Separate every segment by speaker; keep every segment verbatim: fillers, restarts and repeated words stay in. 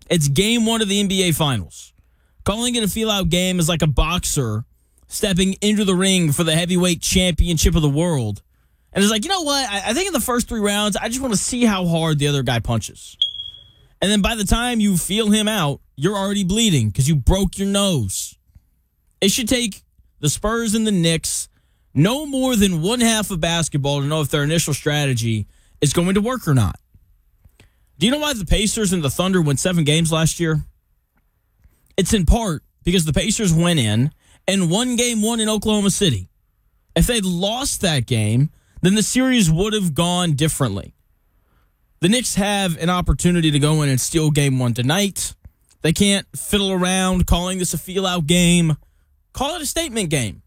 Speaker 1: It's game one of the N B A Finals. Calling it a feel-out game is like a boxer stepping into the ring for the heavyweight championship of the world. And it's like, you know what? I, I think in the first three rounds, I just want to see how hard the other guy punches. And then by the time you feel him out, you're already bleeding because you broke your nose. It should take the Spurs and the Knicks no more than one half of basketball to know if their initial strategy is going to work or not. Do you know why the Pacers and the Thunder won seven games last year? It's in part because the Pacers went in and won game one in Oklahoma City. If they'd lost that game, then the series would have gone differently. The Knicks have an opportunity to go in and steal game one tonight. They can't fiddle around calling this a feel-out game. Call it a statement game.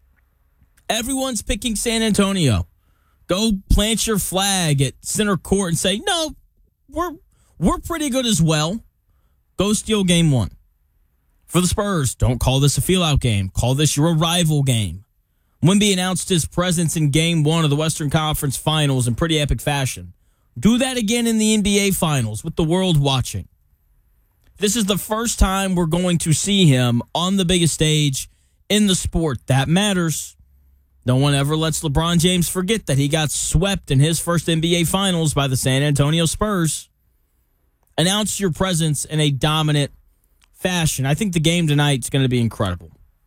Speaker 1: Everyone's picking San Antonio. Go plant your flag at center court and say, no, we're we're pretty good as well. Go steal game one. For the Spurs, don't call this a feel-out game. Call this your arrival game. Wemby announced his presence in game one of the Western Conference Finals in pretty epic fashion. Do that again in the N B A Finals with the world watching. This is the first time we're going to see him on the biggest stage in the sport. That matters. No one ever lets LeBron James forget that he got swept in his first N B A Finals by the San Antonio Spurs. Announce your presence in a dominant fashion. I think the game tonight is going to be incredible.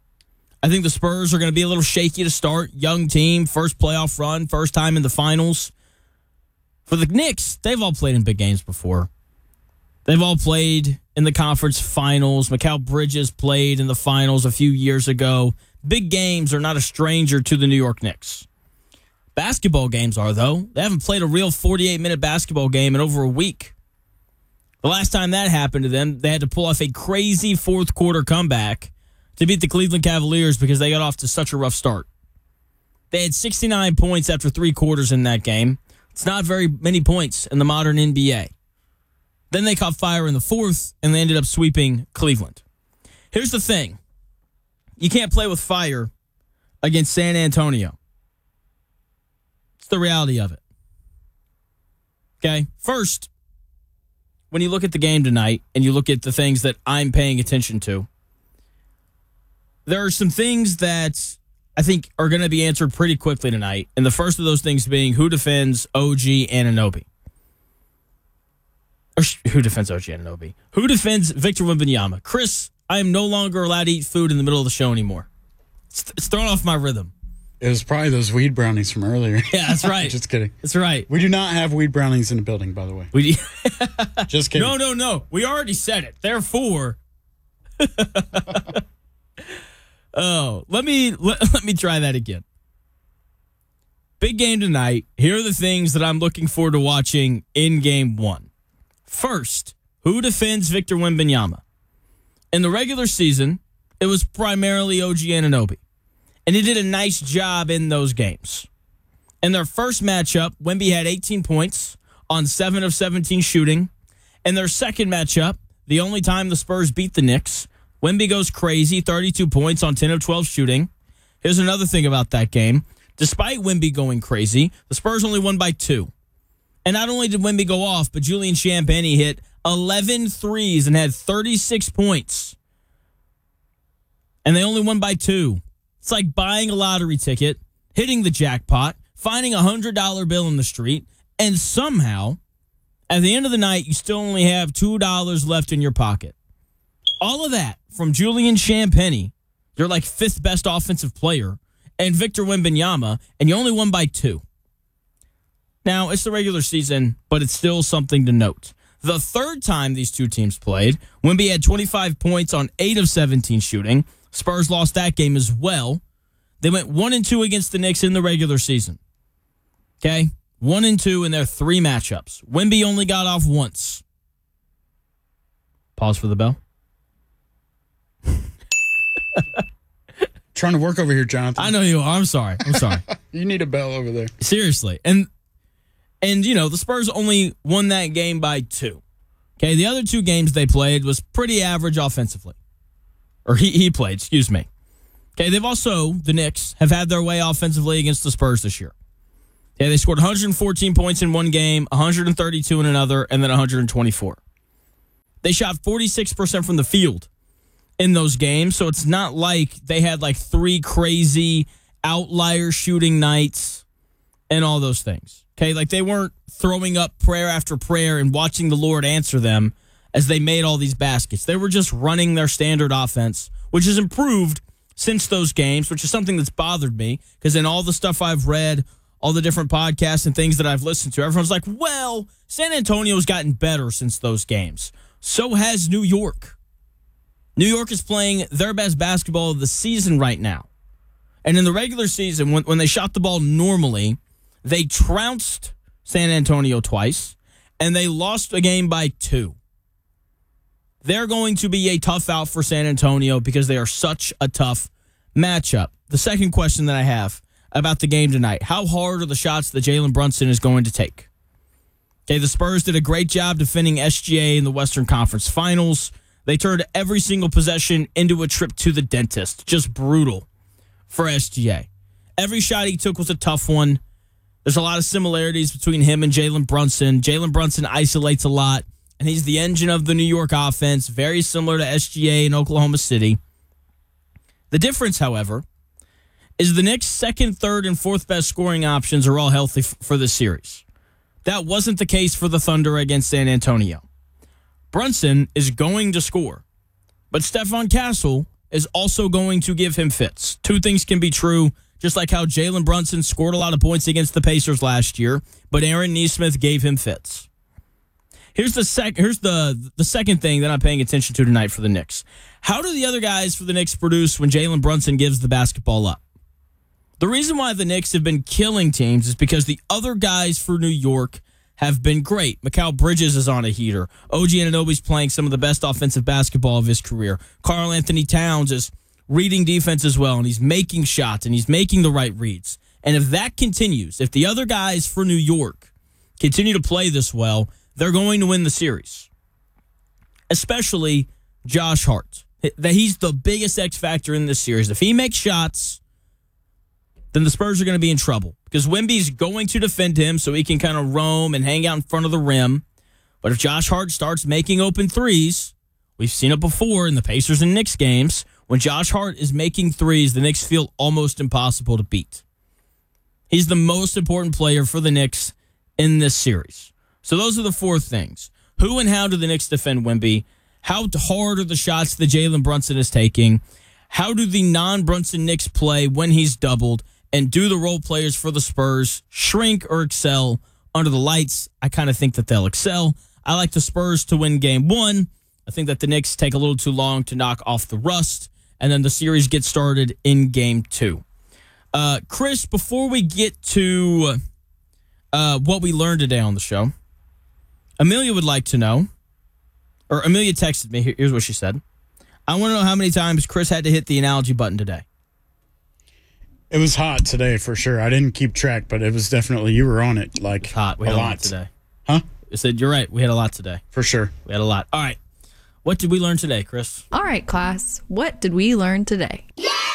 Speaker 1: I think the Spurs are going to be a little shaky to start. Young team, first playoff run, first time in the finals. For the Knicks, they've all played in big games before. They've all played in the conference finals. Mikal Bridges played in the finals a few years ago. Big games are not a stranger to the New York Knicks. Basketball games are, though. They haven't played a real forty-eight minute basketball game in over a week. The last time that happened to them, they had to pull off a crazy fourth quarter comeback to beat the Cleveland Cavaliers because they got off to such a rough start. They had sixty-nine points after three quarters in that game. It's not very many points in the modern N B A. Then they caught fire in the fourth, and they ended up sweeping Cleveland. Here's the thing. You can't play with fire against San Antonio. It's the reality of it. Okay? First, when you look at the game tonight and you look at the things that I'm paying attention to, there are some things that I think are going to be answered pretty quickly tonight. And the first of those things being who defends O G Anunoby. Or who defends O G Anunoby? Who defends Victor Wembanyama? Chris, I am no longer allowed to eat food in the middle of the show anymore. It's, it's throwing off my rhythm.
Speaker 2: It was probably those weed brownies from earlier.
Speaker 1: Yeah, that's right.
Speaker 2: Just kidding.
Speaker 1: That's right.
Speaker 2: We do not have weed brownies in the building, by the way.
Speaker 1: We
Speaker 2: Just kidding.
Speaker 1: No, no, no. We already said it. Therefore... Oh, let me let, let me try that again. Big game tonight. Here are the things that I'm looking forward to watching in game one. First, who defends Victor Wembanyama? In the regular season, it was primarily O G Anunoby, and he did a nice job in those games. In their first matchup, Wemby had eighteen points on seven of seventeen shooting. In their second matchup, the only time the Spurs beat the Knicks, Wemby goes crazy, thirty-two points on ten of twelve shooting. Here's another thing about that game. Despite Wemby going crazy, the Spurs only won by two. And not only did Wemby go off, but Julian Champagnie hit eleven threes and had thirty-six points. And they only won by two. It's like buying a lottery ticket, hitting the jackpot, finding a one hundred dollar bill in the street, and somehow, at the end of the night, you still only have two dollars left in your pocket. All of that from Julian Champagnie, your like fifth best offensive player, and Victor Wembanyama, and you only won by two. Now, it's the regular season, but it's still something to note. The third time these two teams played, Wemby had twenty-five points on eight of seventeen shooting. Spurs lost that game as well. They went one and two against the Knicks in the regular season. Okay? One and two in their three matchups. Wemby only got off once. Pause for the bell.
Speaker 2: Trying to work over here, Jonathan.
Speaker 1: I know you are. I'm sorry. I'm sorry.
Speaker 2: You need a bell over there.
Speaker 1: Seriously. And, and you know, the Spurs only won that game by two. Okay, the other two games they played was pretty average offensively. Or he, he played, excuse me. Okay, they've also, the Knicks, have had their way offensively against the Spurs this year. Okay, they scored one hundred fourteen points in one game, one hundred thirty-two in another, and then one hundred twenty-four. They shot forty-six percent from the field in those games, so it's not like they had like three crazy outlier shooting nights and all those things. Okay, like they weren't throwing up prayer after prayer and watching the Lord answer them as they made all these baskets. They were just running their standard offense, which has improved since those games, which is something that's bothered me because in all the stuff I've read, all the different podcasts and things that I've listened to, everyone's like, well, San Antonio's gotten better since those games. So has New York. New York is playing their best basketball of the season right now. And in the regular season, when, when they shot the ball normally, they trounced San Antonio twice, and they lost a game by two. They're going to be a tough out for San Antonio because they are such a tough matchup. The second question that I have about the game tonight, how hard are the shots that Jalen Brunson is going to take? Okay, the Spurs did a great job defending S G A in the Western Conference Finals. They turned every single possession into a trip to the dentist. Just brutal for S G A. Every shot he took was a tough one. There's a lot of similarities between him and Jalen Brunson. Jalen Brunson isolates a lot, and he's the engine of the New York offense, very similar to S G A in Oklahoma City. The difference, however, is the Knicks' second, third, and fourth best scoring options are all healthy f- for this series. That wasn't the case for the Thunder against San Antonio. Brunson is going to score, but Stephon Castle is also going to give him fits. Two things can be true, just like how Jalen Brunson scored a lot of points against the Pacers last year, but Aaron Nesmith gave him fits. Here's the sec. Here's the the second thing that I'm paying attention to tonight for the Knicks. How do the other guys for the Knicks produce when Jalen Brunson gives the basketball up? The reason why the Knicks have been killing teams is because the other guys for New York have been great. Mikal Bridges is on a heater. O G Anunoby's playing some of the best offensive basketball of his career. Karl Anthony Towns is reading defense as well, and he's making shots, and he's making the right reads. And if that continues, if the other guys for New York continue to play this well, they're going to win the series. Especially Josh Hart. That he's the biggest X factor in this series. If he makes shots, then the Spurs are going to be in trouble because Wemby's going to defend him so he can kind of roam and hang out in front of the rim. But if Josh Hart starts making open threes, we've seen it before in the Pacers and Knicks games, when Josh Hart is making threes, the Knicks feel almost impossible to beat. He's the most important player for the Knicks in this series. So those are the four things. Who and how do the Knicks defend Wemby? How hard are the shots that Jalen Brunson is taking? How do the non-Brunson Knicks play when he's doubled? And do the role players for the Spurs shrink or excel under the lights? I kind of think that they'll excel. I like the Spurs to win game one. I think that the Knicks take a little too long to knock off the rust. And then the series gets started in game two. Uh, Chris, before we get to uh, what we learned today on the show, Amelia would like to know, or Amelia texted me. Here's what she said. I want to know how many times Chris had to hit the analogy button today.
Speaker 2: It was hot today for sure. I didn't keep track, but it was definitely, you were on it like
Speaker 1: It's hot. We had a, a lot. lot today.
Speaker 2: Huh?
Speaker 1: I said, you're right. We had a lot today.
Speaker 2: For sure.
Speaker 1: We had a lot. All right. What did we learn today, Chris?
Speaker 3: All right, class. What did we learn today?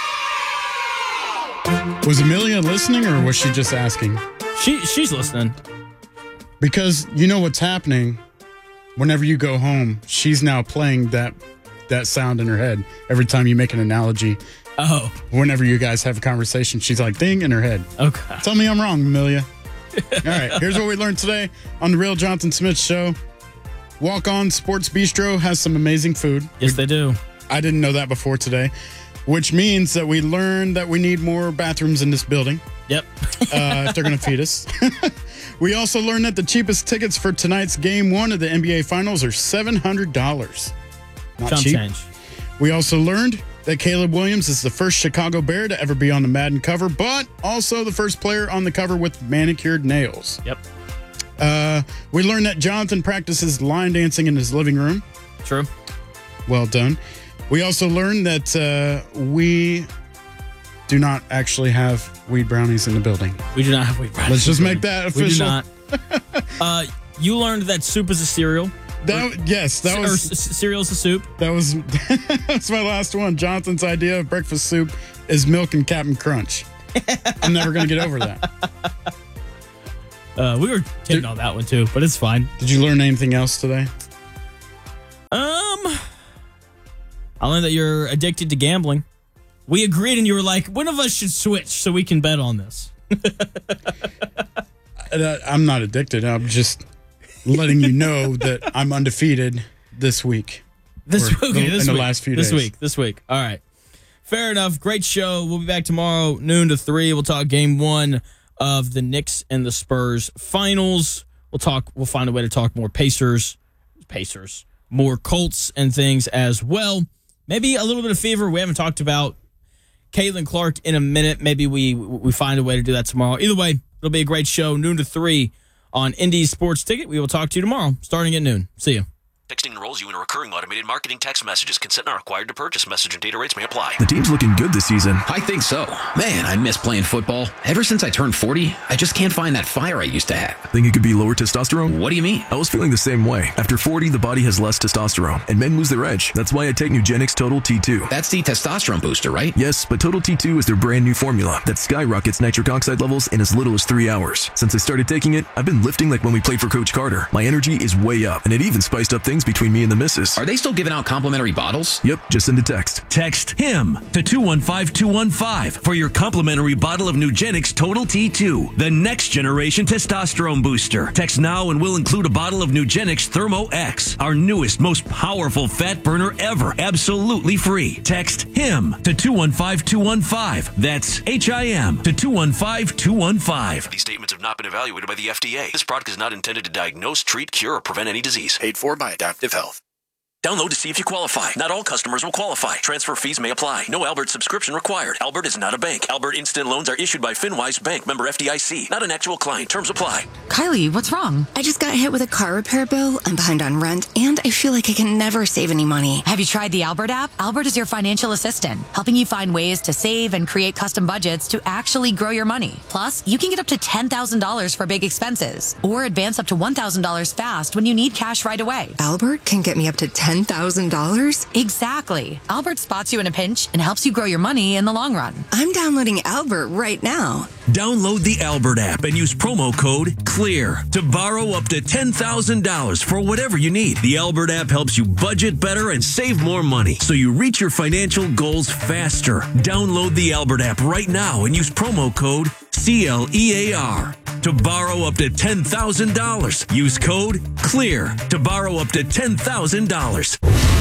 Speaker 2: Was Amelia listening or was she just asking?
Speaker 1: She She's listening.
Speaker 2: Because you know what's happening whenever you go home, she's now playing that that sound in her head every time you make an analogy.
Speaker 1: Oh.
Speaker 2: Whenever you guys have a conversation, she's like, ding, in her head.
Speaker 1: Okay.
Speaker 2: Tell me I'm wrong, Amelia. All right, here's what we learned today on the Real Jonathan Smith Show. Walk On Sports Bistro has some amazing food.
Speaker 1: Yes, they do.
Speaker 2: I didn't know that before today, which means that we learned that we need more bathrooms in this building.
Speaker 1: Yep.
Speaker 2: uh, if they're going to feed us. We also learned that the cheapest tickets for tonight's game one of the N B A Finals are seven hundred dollars. Not
Speaker 1: Chump
Speaker 2: cheap.
Speaker 1: change.
Speaker 2: We also learned that Caleb Williams is the first Chicago Bear to ever be on the Madden cover, but also the first player on the cover with manicured nails.
Speaker 1: Yep.
Speaker 2: Uh, we learned that Jonathan practices line dancing in his living room.
Speaker 1: True.
Speaker 2: Well done. We also learned that uh, we do not actually have weed brownies in the building.
Speaker 1: We do not have weed brownies.
Speaker 2: Let's just make that official.
Speaker 1: We do not. uh, you learned that soup is a cereal.
Speaker 2: That, yes, that
Speaker 1: or,
Speaker 2: was...
Speaker 1: Or c- cereal's a soup.
Speaker 2: That was that's my last one. Jonathan's idea of breakfast soup is milk and Captain Crunch. I'm never going to get over that.
Speaker 1: Uh, we were kidding
Speaker 2: Did,
Speaker 1: on that one, too, but it's fine.
Speaker 2: Did you learn anything else today?
Speaker 1: Uh, I learned that you're addicted to gambling. We agreed, and you were like, one of us should switch so we can bet on this.
Speaker 2: I'm not addicted. I'm just letting you know that I'm undefeated this week.
Speaker 1: This,
Speaker 2: Or
Speaker 1: okay,
Speaker 2: in
Speaker 1: this
Speaker 2: the
Speaker 1: week.
Speaker 2: last few
Speaker 1: this
Speaker 2: days.
Speaker 1: This week. This week. All right. Fair enough. Great show. We'll be back tomorrow, noon to three. We'll talk game one of the Knicks and the Spurs finals. We'll talk. We'll find a way to talk more Pacers, Pacers, more Colts and things as well. Maybe a little bit of fever. We haven't talked about Caitlin Clark in a minute. Maybe we we find a way to do that tomorrow. Either way, it'll be a great show, noon to three on Indy's Sports Ticket. We will talk to you tomorrow, starting at noon. See you.
Speaker 4: Texting enrolls you in a recurring automated marketing text messages. Consent not required to purchase. Message and data rates may apply.
Speaker 5: The team's looking good this season.
Speaker 6: I think so. Man, I miss playing football. Ever since I turned forty, I just can't find that fire I used to have.
Speaker 5: Think it could be lower testosterone?
Speaker 6: What do you mean?
Speaker 5: I was feeling the same way. After forty, the body has less testosterone, and men lose their edge. That's why I take Nugenix Total T two.
Speaker 6: That's the testosterone booster, right?
Speaker 5: Yes, but Total T two is their brand new formula that skyrockets nitric oxide levels in as little as three hours. Since I started taking it, I've been lifting like when we played for Coach Carter. My energy is way up, and it even spiced up things between me and the missus.
Speaker 6: Are they still giving out complimentary bottles?
Speaker 5: Yep, just send a text.
Speaker 7: Text HIM to two one five two one five for your complimentary bottle of Nugenix Total T two, the next generation testosterone booster. Text now and we'll include a bottle of Nugenix Thermo X, our newest, most powerful fat burner ever, absolutely free. Text HIM to two one five two one five. That's H I M to two one five two one five.
Speaker 4: These statements have not been evaluated by the F D A. This product is not intended to diagnose, treat, cure, or prevent any disease.
Speaker 8: Paid for by Adaptive Health.
Speaker 7: Download to see if you qualify. Not all customers will qualify. Transfer fees may apply. No Albert subscription required. Albert is not a bank. Albert Instant Loans are issued by FinWise Bank, member F D I C. Not an actual client. Terms apply.
Speaker 9: Kylie, what's wrong?
Speaker 10: I just got hit with a car repair bill. I'm behind on rent, and I feel like I can never save any money.
Speaker 9: Have you tried the Albert app? Albert is your financial assistant, helping you find ways to save and create custom budgets to actually grow your money. Plus, you can get up to ten thousand dollars for big expenses, or advance up to one thousand dollars fast when you need cash right away.
Speaker 10: Albert can get me up to ten thousand dollars?
Speaker 9: Exactly. Albert spots you in a pinch and helps you grow your money in the long run.
Speaker 10: I'm downloading Albert right now.
Speaker 7: Download the Albert app and use promo code CLEAR to borrow up to ten thousand dollars for whatever you need. The Albert app helps you budget better and save more money so you reach your financial goals faster. Download the Albert app right now and use promo code C L E A R to borrow up to ten thousand dollars. Use code CLEAR to borrow up to ten thousand dollars.